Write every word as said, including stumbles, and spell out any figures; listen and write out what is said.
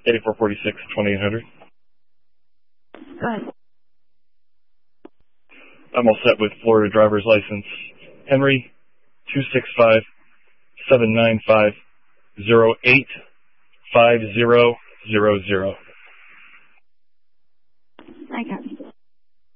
eighty-four forty-six, twenty-eight hundred. Go ahead. I'm all set with Florida driver's license. Henry, two six five, seven nine five, zero eight five zero zero zero. I got